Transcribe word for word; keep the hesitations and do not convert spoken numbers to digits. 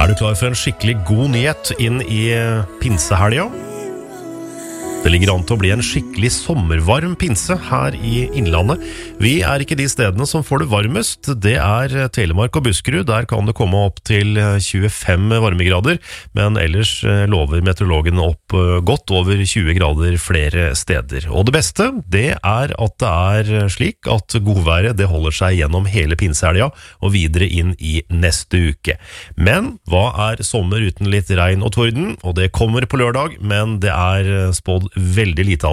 Er du klar for en skikkelig god nyhet inn i pinsehelga? Det ligger an til å bli en skikkelig sommervarm pinse her i Innlandet. Vi er ikke de stedene som får det varmest. Det er Telemark og Buskerud. Der kan det komme opp til tjuefem varmegrader, men ellers lover meteorologen opp godt over tjue grader flere steder. Og det beste, det er at det er slik at godværet det holder seg gjennom hele pinsehelga og videre inn i neste uke. Men hva er sommer uten litt regn og torden? Og det kommer på lørdag, men det er spådd veldig lite av